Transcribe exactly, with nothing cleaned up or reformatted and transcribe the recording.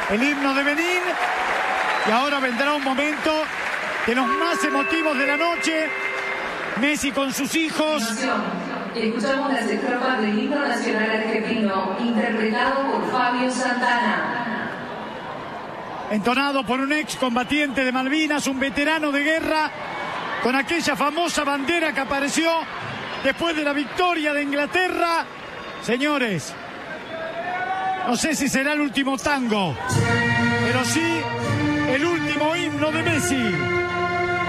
el himno de Benín. Y ahora vendrá un momento de los más emotivos de la noche. Messi con sus hijos. Escuchamos las estrofas del himno nacional argentino, interpretado por Fabio Santana. Entonado por un excombatiente de Malvinas, un veterano de guerra, con aquella famosa bandera que apareció después de la victoria de Inglaterra. Señores, no sé si será el último tango, pero sí el último himno de Messi.